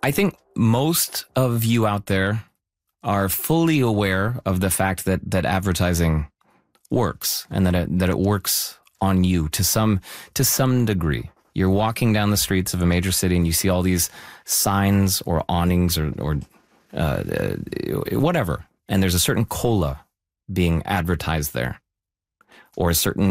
I think most of you out there are fully aware of the fact that advertising works and that it works on you to some degree. You're walking down the streets of a major city and you see all these signs or awnings or whatever, and there's a certain cola being advertised there, or a certain